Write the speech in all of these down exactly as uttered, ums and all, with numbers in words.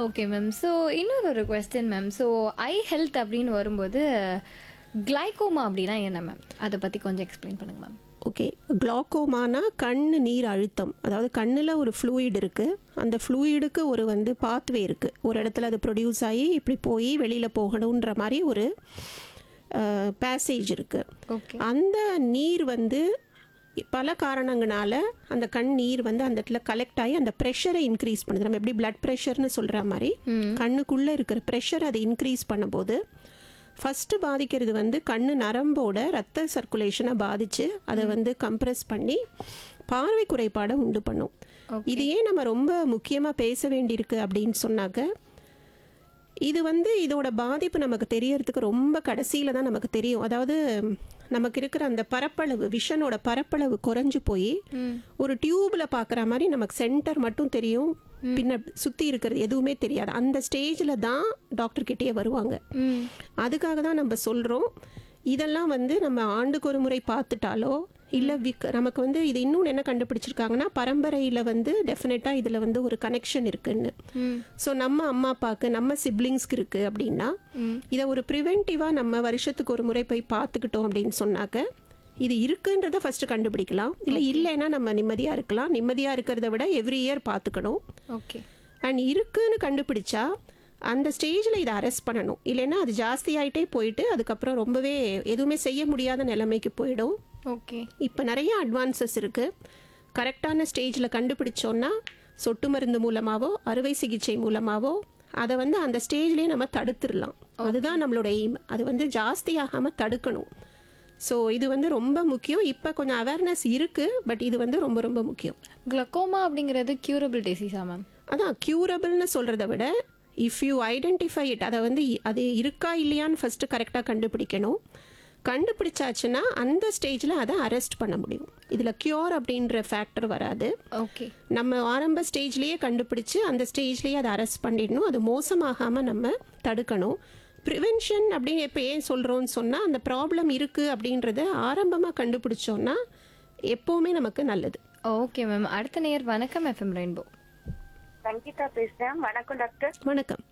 Okay ma'am. So இன்னொரு ஒரு question ma'am. So I health அப்படின்னு வரும்போது கிளைகோமா அப்படின்னா என்ன மேம்? அதை பற்றி கொஞ்சம் எக்ஸ்பிளைன் பண்ணுங்க மேம். ஓகே, குளாக்கோமானா கண் நீர் அழுத்தம். அதாவது கண்ணில் ஒரு ஃப்ளூயிட் இருக்குது. அந்த ஃப்ளூயிடுக்கு ஒரு வந்து பாத்வே இருக்குது. ஒரு இடத்துல அது ப்ரொடியூஸ் ஆகி இப்படி போய் வெளியில் போகணுன்ற மாதிரி ஒரு பேசேஜ் இருக்குது. ஓகே. அந்த நீர் வந்து பல காரணங்களால அந்த கண் நீர் வந்து அந்த இடத்துல கலெக்ட் ஆகி அந்த ப்ரெஷரை இன்க்ரீஸ் பண்ணுது. நம்ம எப்படி பிளட் ப்ரெஷர்னு சொல்கிற மாதிரி கண்ணுக்குள்ளே இருக்கிற ப்ரெஷர் அதை இன்க்ரீஸ் பண்ணும்போது ஃபஸ்ட்டு பாதிக்கிறது வந்து கண்ணு நரம்போட ரத்த சர்க்குலேஷனை பாதித்து அதை வந்து கம்ப்ரெஸ் பண்ணி பார்வை குறைபாடை உண்டு பண்ணும். இது ஏன் நம்ம ரொம்ப முக்கியமாக பேச வேண்டியிருக்கு அப்படின்னு சொன்னாக்க, இது வந்து இதோட பாதிப்பு நமக்கு தெரியறதுக்கு ரொம்ப கடைசியில் தான் நமக்கு தெரியும். அதாவது நமக்கு இருக்கிற அந்த பரப்பளவு, விஷனோட பரப்பளவு குறைஞ்சு போய் ஒரு டியூப்பில் பார்க்குற மாதிரி நமக்கு சென்டர் மட்டும் தெரியும், பின்ன சுற்றி இருக்கிறது எதுவுமே தெரியாது. அந்த ஸ்டேஜில் தான் டாக்டர் கிட்டேயே வருவாங்க. அதுக்காக தான் நம்ம சொல்கிறோம், இதெல்லாம் வந்து நம்ம ஆண்டுக்கு ஒரு முறை பார்த்துட்டாலோ இல்லை விக் நமக்கு வந்து இது இன்னொன்று என்ன கண்டுபிடிச்சிருக்காங்கன்னா, பரம்பரையில் வந்து டெஃபினட்டாக இதில் வந்து ஒரு கனெக்ஷன் இருக்குன்னு. ஸோ நம்ம அம்மா அப்பாவுக்கு நம்ம சிப்ளிங்ஸ்க்கு இருக்குது அப்படின்னா இதை ஒரு ப்ரிவென்டிவாக நம்ம வருஷத்துக்கு ஒரு முறை போய் பார்த்துக்கிட்டோம் அப்படின்னு சொன்னாக்க இது இருக்குன்றத ஃபஸ்ட்டு கண்டுபிடிக்கலாம். இல்லை இல்லைன்னா நம்ம நிம்மதியாக இருக்கலாம். நிம்மதியாக இருக்கிறத விட எவ்ரி இயர் பார்த்துக்கணும். ஓகே. அண்ட் இருக்குன்னு கண்டுபிடிச்சா அந்த ஸ்டேஜில் இதை அரெஸ்ட் பண்ணணும். இல்லைன்னா அது ஜாஸ்தியாயிட்டே போயிட்டு அதுக்கப்புறம் ரொம்பவே எதுவுமே செய்ய முடியாத நிலைமைக்கு போயிடும். ஓகே. இப்போ நிறைய அட்வான்சஸ் இருக்குது. கரெக்டான ஸ்டேஜில் கண்டுபிடிச்சோன்னா சொட்டு மருந்து மூலமாகவோ அறுவை சிகிச்சை மூலமாகவோ அதை வந்து அந்த ஸ்டேஜ்லேயே நம்ம தடுத்துடலாம். அதுதான் நம்மளோட எய்ம். அது வந்து ஜாஸ்தியாகாமல் தடுக்கணும். ஸோ இது வந்து ரொம்ப முக்கியம். இப்போ கொஞ்சம் அவேர்னஸ் இருக்குது, பட் இது வந்து ரொம்ப ரொம்ப முக்கியம். கிளக்கோமா அப்படிங்கிறது க்யூரபிள் டிசீஸா மேம்? அதான் க்யூரபிள்னு சொல்கிறத விட இஃப் யூ ஐடென்டிஃபை இட், அதை வந்து அது இருக்கா இல்லையான்னு ஃபஸ்ட்டு கரெக்டாக கண்டுபிடிக்கணும். கண்டுபிடிச்சாச்சுன்னா அந்த ஸ்டேஜில் அதை அரெஸ்ட் பண்ண முடியும். இதில் க்யூர் அப்படின்ற ஃபேக்டர் வராது. ஓகே. நம்ம ஆரம்ப ஸ்டேஜ்லேயே கண்டுபிடிச்சு அந்த ஸ்டேஜ்லேயே அதை அரெஸ்ட் பண்ணிடணும். அது மோசமாகாமல் நம்ம தடுக்கணும். ப்ரிவென்ஷன் அப்படின்னு இப்போ ஏன் சொல்கிறோன்னு சொன்னால், அந்த ப்ராப்ளம் இருக்குது அப்படின்றத ஆரம்பமாக கண்டுபிடிச்சோன்னா எப்போவுமே நமக்கு நல்லது. Okay ma'am. அடுத்த நேயர் வணக்கம் எஃப்எம் ரெயின்போ. சங்கீதா பேசுறேன். வணக்கம் டாக்டர். வணக்கம்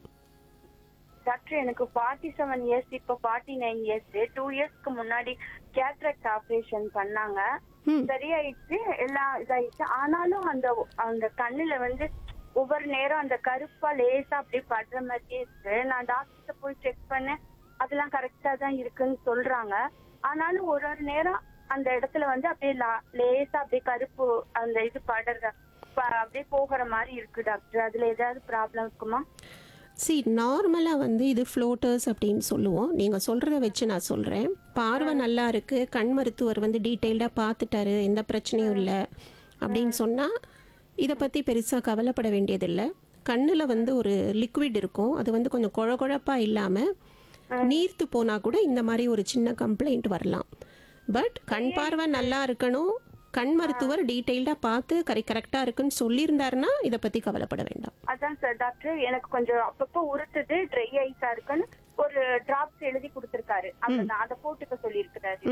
டாக்டர், எனக்கு ஃபார்ட்டி செவன் இயர்ஸ் இப்போ ஃபார்ட்டி நைன் இயர்ஸ் டூ இயர்ஸ்க்கு முன்னாடி கேட்ராக்ட் ஆபரேஷன் பண்ணாங்க. சரியாயிடுச்சு, எல்லாம் இதாயிடுச்சு. ஆனாலும் அந்த அந்த கண்ணுல வந்து ஒவ்வொரு நேரம் அந்த கருப்பா லேசா அப்படியே படுற மாதிரியே இருக்கு. நான் டாக்டர்கிட்ட போய் செக் பண்ணேன், அதெல்லாம் கரெக்டா தான் இருக்குன்னு சொல்றாங்க. ஆனாலும் ஒரு ஒரு நேரம் அந்த இடத்துல வந்து அப்படியே லேசா அப்படியே கருப்பு அந்த இது படுற அப்படியே போகிற மாதிரி இருக்கு டாக்டர். அதுல ஏதாவது ப்ராப்ளம் இருக்குமா? சி, நார்மலாக வந்து இது ஃப்ளோட்டர்ஸ் அப்படின்னு சொல்லுவோம். நீங்கள் சொல்கிறத வச்சு நான் சொல்கிறேன். பார்வை நல்லா இருக்குது, கண் மருத்துவர் வந்து டீட்டெயில்டாக பார்த்துட்டாரு, எந்த பிரச்சனையும் இல்லை அப்படின்னு சொன்னால் இதை பற்றி பெருசாக கவலைப்பட வேண்டியதில்லை. கண்ணில் வந்து ஒரு லிக்விட் இருக்கும், அது வந்து கொஞ்சம் குழ குழப்பாக இல்லாமல் நீர்த்து போனால் கூட இந்த மாதிரி ஒரு சின்ன கம்ப்ளைண்ட் வரலாம். பட் கண் பார்வை நல்லா இருக்கணும், கண் மருத்துவர் டீட்டெயில்டா பார்த்து கரெக்ட் கரெக்டா இருக்குன்னு சொல்லியிருந்தாருன்னா இதை பத்தி கவலைப்பட வேண்டாம். அதான் சார் டாக்டர், எனக்கு கொஞ்சம் அப்பப்போ உறுத்துது, ட்ரை ஐஸா இருக்குன்னு ஒரு டிராப்ஸ் எழுதி கொடுத்திருக்காரு. அதை போட்டுக்க சொல்லி இருக்கிறாரு.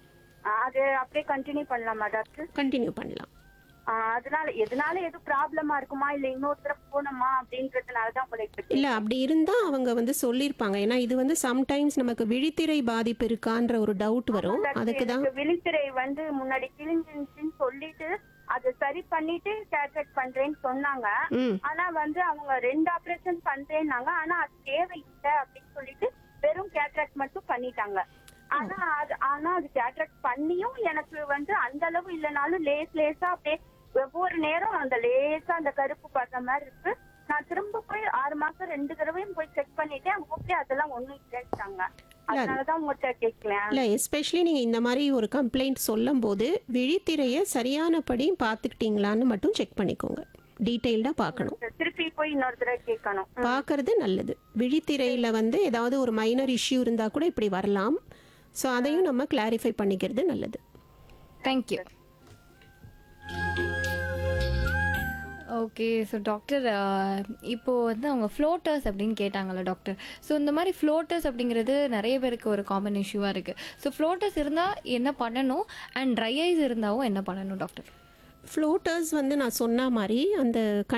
அது அப்படியே கண்டினியூ பண்ணலாமா டாக்டர்? கண்டினியூ பண்ணலாம். அதனால எதனால எதுவும் ப்ராப்ளமா இருக்குமா இல்ல இன்னொரு தடவை போனோமா அப்படின்றதுனாலதான் உங்களுக்கு இல்ல, அப்படி இருந்தா அவங்க வந்து சொல்லிருப்பாங்க. ஏன்னா இது வந்து சம்டைம்ஸ் நமக்கு விழித்திரை பாதிப்பு இருக்கான்ற ஒரு டவுட் வரும். அதுக்குதான் விழித்திரை வந்து முன்னாடி கிழிஞ்சிருச்சுன்னு சொல்லிட்டு அதை சரி பண்ணிட்டு கேட்ராக்ட் பண்றேன்னு சொன்னாங்க. ஆனா வந்து அவங்க ரெண்டு ஆபரேஷன் பண்றேன்னாங்க. ஆனா அது தேவையில்லை அப்படின்னு சொல்லிட்டு வெறும் கேட்ராக்ட் மட்டும் பண்ணிட்டாங்க. ஆனா அது ஆனா அது கேட்ராக்ட் பண்ணியும் எனக்கு வந்து அந்த அளவு இல்லைனாலும் லேஸ் லேசா அப்படியே ஒவ்வொரு நேரம் அந்த லேசா அந்த கருப்பு படுற மாதிரி இருக்கு. நான் திரும்ப போய் ஆறு மாசம் ரெண்டு தடவையும் போய் செக் பண்ணிட்டேன். ஓகே, அதெல்லாம் ஒண்ணும் இல்லைட்டாங்க. அதனாலதான் உங்கள்கிட்ட கேட்கலாம். இல்ல, எஸ்பெஷலி நீங்க இந்த மாதிரி ஒரு கம்ப்ளைண்ட் சொல்லும் போது விழித்திரைய சரியானபடி பாத்துக்கிட்டீங்களான்னு மட்டும் செக் பண்ணிக்கோங்க. டீட்டெயில்டா பார்க்கணும். திருப்பி போய் இன்னொரு தடவை கேட்கணும். பார்க்கறது நல்லது. விழித்திரையில வந்து ஏதாவது ஒரு மைனர் இஷ்யூ இருந்தா கூட இப்படி வரலாம். ஸோ அதையும் நம்ம கிளாரிஃபை பண்ணிக்கிறது நல்லது. தேங்க்யூ. ஓகே. ஸோ டாக்டர், இப்போது வந்து அவங்க ஃப்ளோட்டர்ஸ் அப்படின்னு கேட்டாங்கல்ல டாக்டர். ஸோ இந்த மாதிரி ஃப்ளோட்டர்ஸ் அப்படிங்கிறது நிறைய பேருக்கு ஒரு காமன் இஷ்யூவாக இருக்குது. ஸோ ஃப்ளோட்டர்ஸ் இருந்தால் என்ன பண்ணணும் அண்ட் ட்ரை ஐஸ் இருந்தாவும் என்ன பண்ணணும் டாக்டர்? ஃப்ளோட்டர்ஸ் வந்து நான் சொன்ன மாதிரி அந்த